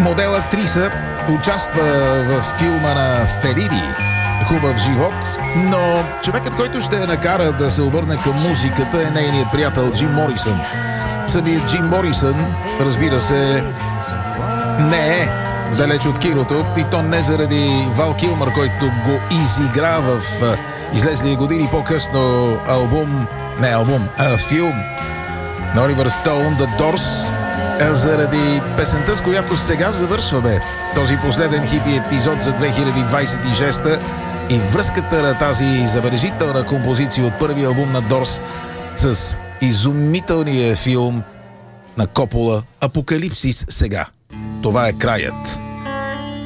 Модел-актриса участва в филма на Фелини "Хубав живот", но човекът, който ще я накара да се обърне към музиката, е нейният приятел Джим Морисън. Самият Джим Морисън, разбира се, не е далеч от киното, и то не заради Вал Килмър, който го изигра в излезли години по-късно филм на Оливър Стоун "The Doors", а заради песента, с която сега завършваме този последен хипи епизод за 2026 и връзката на тази забележителна композиция от първия албум на Doors с изумителния филм на Копола "Апокалипсис сега". Това е краят.